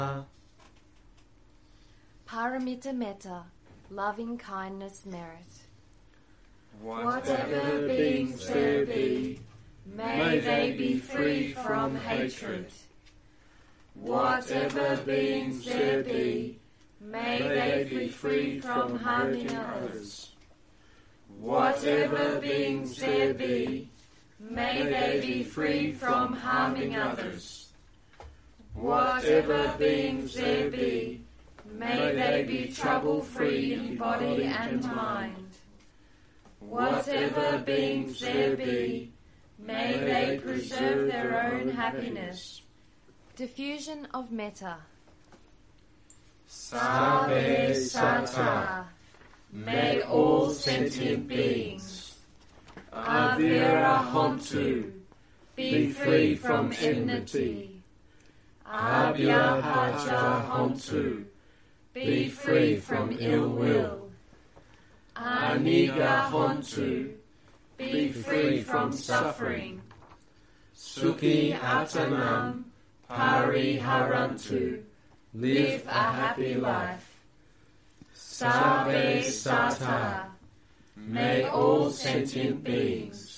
Paramita metta, loving kindness merit. Whatever beings there be, may they be free from hatred. Whatever beings there be, may they be free from harming others. Whatever beings there be, may they be free from harming others. Whatever beings there be, may they be trouble-free in body and mind. Whatever beings there be, may they preserve their own happiness. Diffusion of metta. Sarve Sata, may all sentient beings, Avira Hontu, be free from enmity. Abhyahaja Hontu, be free from ill will. Aniga Hontu, be free from suffering. Sukhi Atanam Pariharantu, live a happy life. Sarve Sata, may all sentient beings,